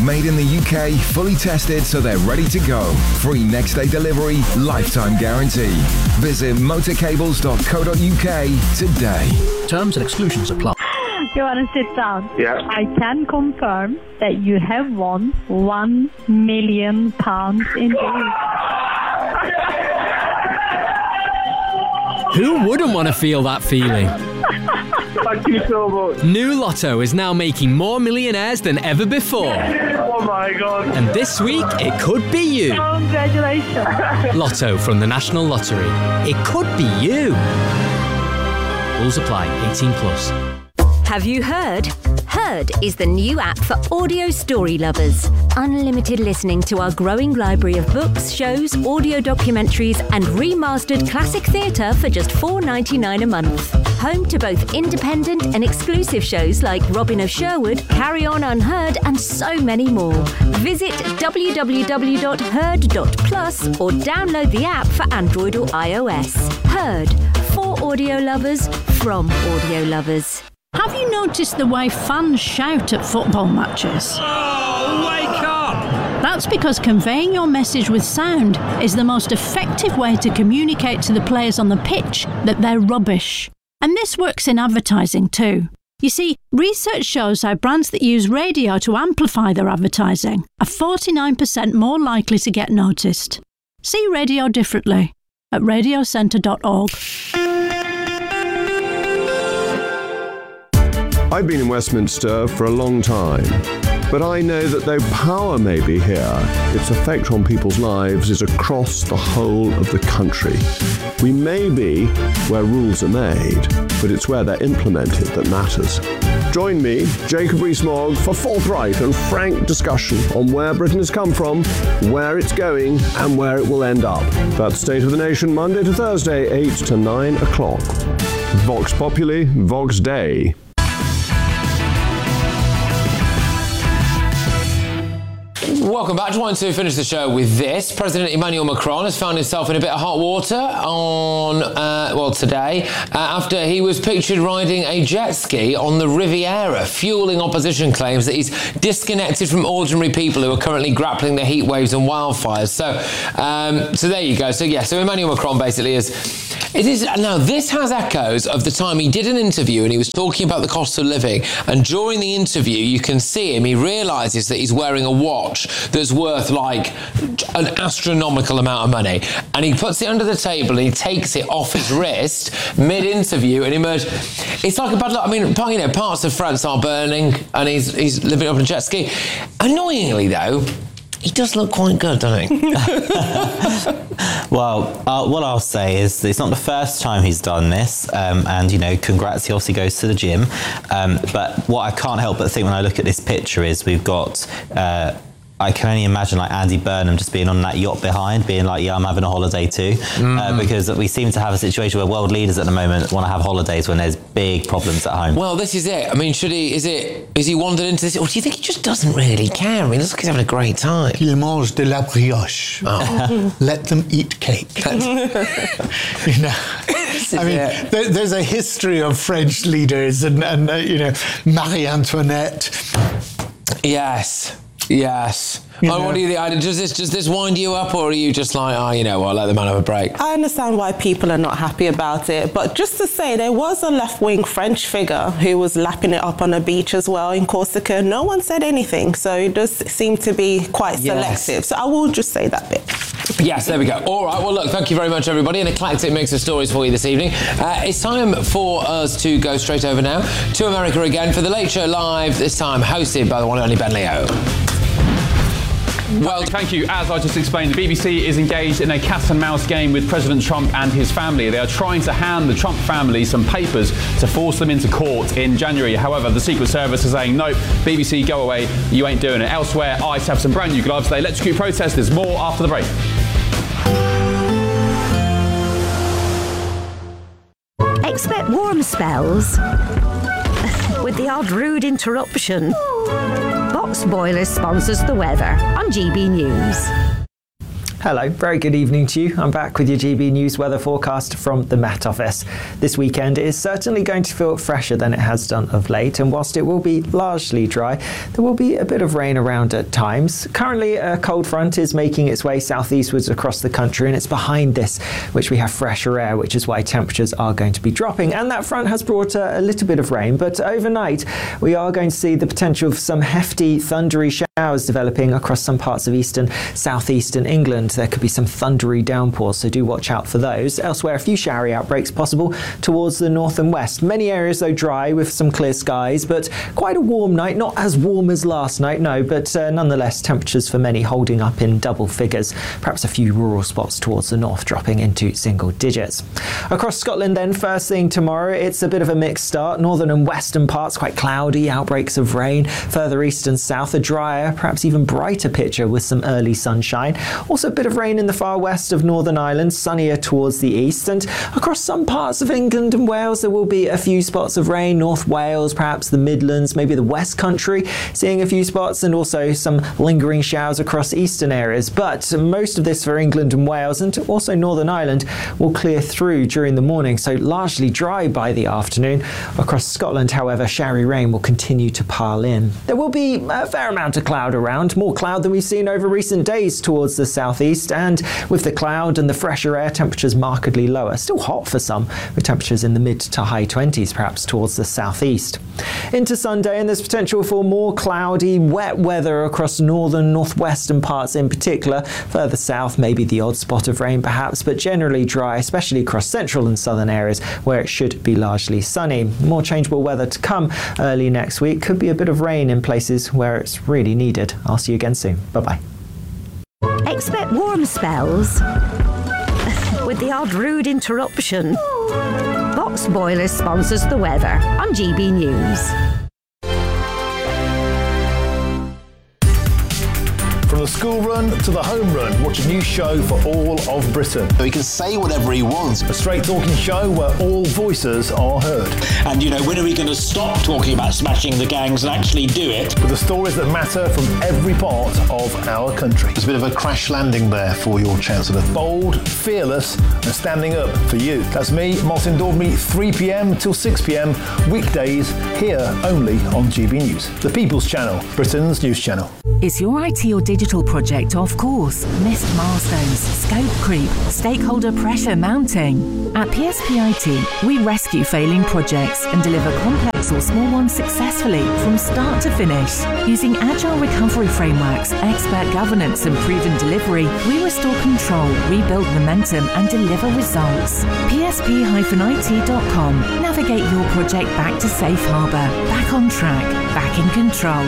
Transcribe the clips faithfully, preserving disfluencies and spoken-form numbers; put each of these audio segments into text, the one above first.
made in the U K, fully tested so they're ready to go. Free next day delivery, lifetime guarantee. Visit motorcables dot co dot uk today. Terms and exclusions apply. You want to sit down? Yeah. I can confirm that you have won one million pounds indeed. Who wouldn't want to feel that feeling? Thank you so much. New Lotto is now making more millionaires than ever before. Oh my God. And this week, it could be you. Congratulations. Lotto from the National Lottery. It could be you. Rules apply. eighteen plus. Have you heard? Heard is the new app for audio story lovers. Unlimited listening to our growing library of books, shows, audio documentaries and remastered classic theatre for just four dollars ninety-nine a month. Home to both independent and exclusive shows like Robin of Sherwood, Carry On Unheard and so many more. Visit w w w dot heard dot plus or download the app for Android or iOS. Heard. For audio lovers, from audio lovers. Have you noticed the way fans shout at football matches? Oh, wake up! That's because conveying your message with sound is the most effective way to communicate to the players on the pitch that they're rubbish. And this works in advertising too. You see, research shows how brands that use radio to amplify their advertising are forty-nine percent more likely to get noticed. See radio differently at radio centre dot org. I've been in Westminster for a long time, but I know that though power may be here, its effect on people's lives is across the whole of the country. We may be where rules are made, but it's where they're implemented that matters. Join me, Jacob Rees-Mogg, for forthright and frank discussion on where Britain has come from, where it's going, and where it will end up. That's State of the Nation, Monday to Thursday, eight to nine o'clock. Vox Populi, Vox Dei. Welcome back. Just wanted to finish the show with this. President Emmanuel Macron has found himself in a bit of hot water on, uh, well, today, uh, after he was pictured riding a jet ski on the Riviera, fueling opposition claims that he's disconnected from ordinary people who are currently grappling the heat waves and wildfires. So, um, so there you go. So, yeah, so Emmanuel Macron basically is... It is now, this has echoes of the time he did an interview and he was talking about the cost of living. And during the interview, you can see him, he realises that he's wearing a watch that's worth like an astronomical amount of money. And he puts it under the table and he takes it off his wrist mid-interview and emerges. It's like a bad luck. I mean, you know, parts of France are burning and he's, he's living up on a jet ski. Annoyingly, though, he does look quite good, doesn't he? Well, uh, what I'll say is it's not the first time he's done this, um, and, you know, congrats, he obviously goes to the gym. Um, but what I can't help but think when I look at this picture is we've got... Uh, I can only imagine like Andy Burnham just being on that yacht behind, being like, yeah, I'm having a holiday too. Mm. Uh, because we seem to have a situation where world leaders at the moment want to have holidays when there's big problems at home. Well, this is it. I mean, should he, is it, is he wandered into this, or do you think he just doesn't really care? I mean, looks like he's having a great time. Il mange de la brioche. Oh. Let them eat cake. You know, I mean, there, there's a history of French leaders and, and uh, you know, Marie Antoinette. Yes. Yes. Oh, what do you think? Does this, does this wind you up, or are you just like, oh, you know what, let the man have a break? I understand why people are not happy about it, but just to say, there was a left-wing French figure who was lapping it up on a beach as well in Corsica. No one said anything, so it does seem to be quite selective. Yes. So I will just say that bit. Yes, there we go. All right, well, look, thank you very much, everybody. An eclectic mix of stories for you this evening. Uh, it's time for us to go straight over now to America again for The Late Show Live, this time hosted by the one and only Ben Leo. Well, thank you. As I just explained, the B B C is engaged in a cat and mouse game with President Trump and his family. They are trying to hand the Trump family some papers to force them into court in January. However, the Secret Service is saying, nope, B B C, go away, you ain't doing it. Elsewhere, ICE have some brand new gloves. They electrocute protesters. More after the break. Expect warm spells with the odd rude interruption. Box Boilers sponsors the weather on G B News. Hello, very good evening to you. I'm back with your G B News weather forecast from the Met Office. This weekend is certainly going to feel fresher than it has done of late, and whilst it will be largely dry, there will be a bit of rain around at times. Currently, a cold front is making its way southeastwards across the country, and it's behind this which we have fresher air, which is why temperatures are going to be dropping. And that front has brought a, a little bit of rain, but overnight we are going to see the potential of some hefty, thundery showers developing across some parts of eastern, southeastern England. There could be some thundery downpours, so do watch out for those. Elsewhere, a few showery outbreaks possible towards the north and west. Many areas, though, dry with some clear skies, but quite a warm night. Not as warm as last night, no, but uh, nonetheless, temperatures for many holding up in double figures. Perhaps a few rural spots towards the north dropping into single digits. Across Scotland, then, first thing tomorrow, it's a bit of a mixed start. Northern and western parts quite cloudy, outbreaks of rain. Further east and south, a drier, perhaps even brighter picture with some early sunshine. Also, a bit of rain in the far west of Northern Ireland, sunnier towards the east, and across some parts of England and Wales there will be a few spots of rain. North Wales, perhaps the Midlands, maybe the West Country, seeing a few spots, and also some lingering showers across eastern areas. But most of this for England and Wales, and also Northern Ireland, will clear through during the morning, so largely dry by the afternoon. Across Scotland, however, showery rain will continue to pile in. There will be a fair amount of cloud around, more cloud than we've seen over recent days towards the southeast, and with the cloud and the fresher air, temperatures markedly lower. Still hot for some, with temperatures in the mid to high twenties perhaps towards the southeast. Into Sunday, and there's potential for more cloudy, wet weather across northern, northwestern parts in particular. Further south, maybe the odd spot of rain perhaps, but generally dry, especially across central and southern areas where it should be largely sunny. More changeable weather to come early next week. Could be a bit of rain in places where it's really needed. I'll see you again soon. Bye-bye. Expect warm spells with the odd rude interruption. Box Boilers sponsors the weather on G B News. From the school run to the home run, watch a new show for all of Britain. He can say whatever he wants. A straight talking show where all voices are heard. And, you know, when are we going to stop talking about smashing the gangs and actually do it? With the stories that matter from every part of our country. There's a bit of a crash landing there for your Chancellor. Bold, fearless and standing up for you. That's me, Martin Daubney, three p.m. till six p.m. weekdays, here only on G B News. The People's Channel, Britain's news channel. Is your I T or digital project off course? Missed milestones, scope creep, stakeholder pressure mounting? At P S P I T, we rescue failing projects and deliver complex or small ones successfully from start to finish. Using agile recovery frameworks, expert governance and proven delivery, we restore control, rebuild momentum and deliver results. P S P I T dot com. Navigate your project back to safe harbour, back on track, back in control.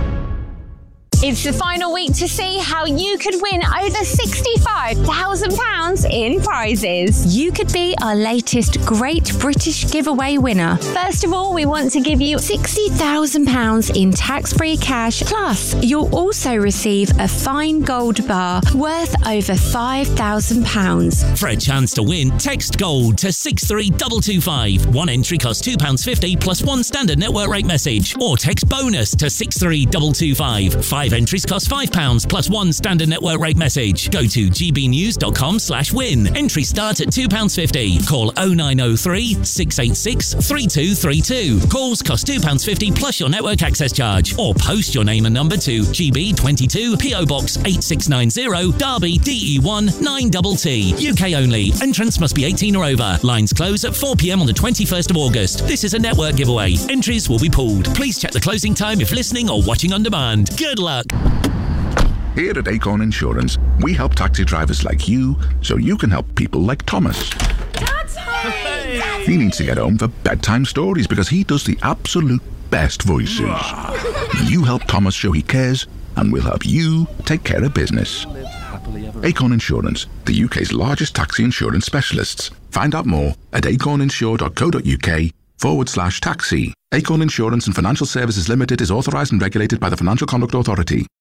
It's the final week to see how you could win over sixty-five thousand pounds in prizes. You could be our latest Great British Giveaway winner. First of all, we want to give you sixty thousand pounds in tax-free cash. Plus, you'll also receive a fine gold bar worth over five thousand pounds. For a chance to win, text GOLD to six three two two five. One entry costs two pounds fifty plus one standard network rate message. Or text BONUS to six three two two five. Five entries cost five pounds plus one standard network rate message. Go to gbnews.com slash win. Entries start at two pounds fifty. Call oh nine oh three, six eight six, three two three two. Calls cost two pounds fifty plus your network access charge. Or post your name and number to G B twenty-two P O Box eight six nine zero, Derby D E one nine T T. U K only. Entrance must be eighteen or over. Lines close at four p.m. on the twenty-first of August. This is a network giveaway. Entries will be pulled. Please check the closing time if listening or watching on demand. Good luck. Here at Acorn Insurance, we help taxi drivers like you so you can help people like Thomas. Dad's home! He needs to get home for bedtime stories because he does the absolute best voices. You help Thomas show he cares, and we'll help you take care of business. Acorn Insurance, the U K's largest taxi insurance specialists. Find out more at acorninsure.co.uk forward slash taxi. Acorn Insurance and Financial Services Limited is authorised and regulated by the Financial Conduct Authority.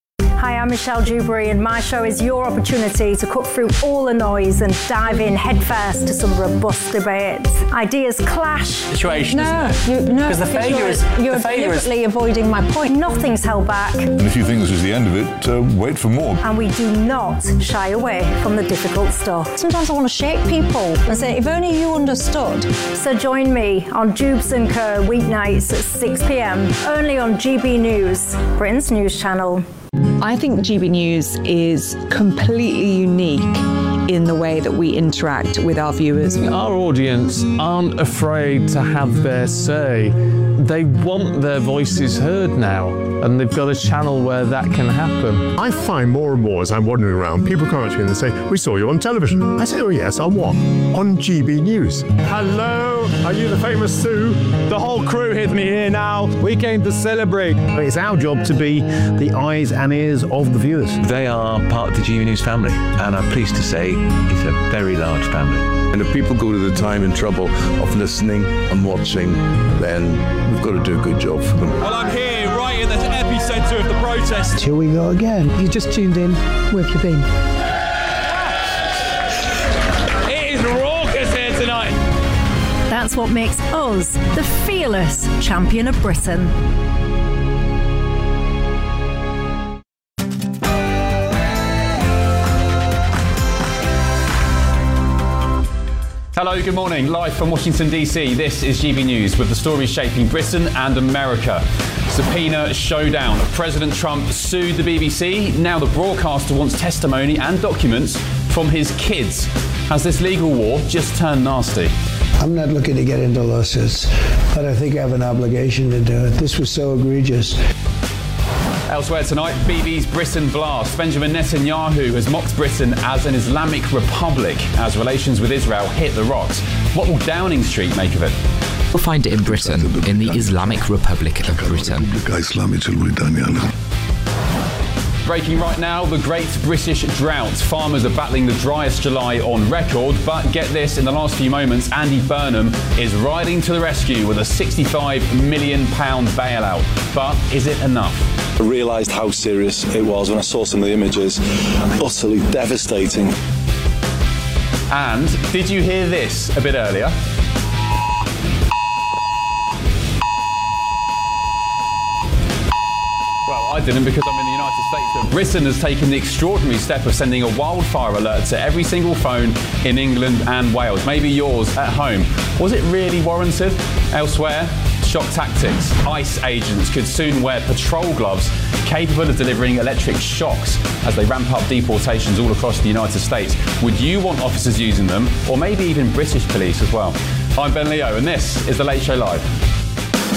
Hi, I'm Michelle Dewberry, and my show is your opportunity to cut through all the noise and dive in headfirst to some robust debates. Ideas clash. Situation, no, isn't it? You, no, Because the failure you're, is you're the failure is deliberately avoiding my point. Nothing's held back, And if you think this is the end of it, uh, wait for more. and we do not shy away from the difficult stuff. Sometimes I want to shake people and say, if only you understood. So join me on Jubes and Co weeknights at six p m only on G B News, Britain's news channel. I think G B News is completely unique in the way that we interact with our viewers. Our audience aren't afraid to have their say. They want their voices heard now, and they've got a channel where that can happen. I find more and more as I'm wandering around, people come up to me and they say, we saw you on television. I say, oh yes, on what? On G B News. Hello, are you the famous Sue? The whole crew hit me here now. We came to celebrate. It's our job to be the eyes and ears of the viewers. They are part of the G B News family, and I'm pleased to say it's a very large family. And if people go to the time and trouble of listening and watching, then we've got to do a good job for them. Well, I'm here right in the epicentre of the protest. Here we go again. You just tuned in. Where have you been? It is raucous here tonight. That's what makes us the fearless champion of Britain. Hello, good morning. Live from Washington, D C, this is G B News with the stories shaping Britain and America. Subpoena showdown. President Trump sued the B B C. Now the broadcaster wants testimony and documents from his kids. Has this legal war just turned nasty? I'm not looking to get into lawsuits, but I think I have an obligation to do it. This was so egregious. Elsewhere tonight, B B's Britain blast. Benjamin Netanyahu has mocked Britain as an Islamic republic as relations with Israel hit the rocks. What will Downing Street make of it? You'll find it in Britain, in the Islamic Republic of Britain. Breaking right now, the Great British Drought. Farmers are battling the driest July on record, but get this, in the last few moments, Andy Burnham is riding to the rescue with a sixty-five million pounds bailout. But is it enough? I realised how serious it was when I saw some of the images. Utterly devastating. And did you hear this a bit earlier? Well, I didn't because I'm in the United States, but Britain has taken the extraordinary step of sending a wildfire alert to every single phone in England and Wales, maybe yours at home. Was it really warranted? Elsewhere, shock tactics. ICE agents could soon wear patrol gloves capable of delivering electric shocks as they ramp up deportations all across the United States. Would you want officers using them, or maybe even British police as well? I'm Ben Leo, and this is The Late Show Live.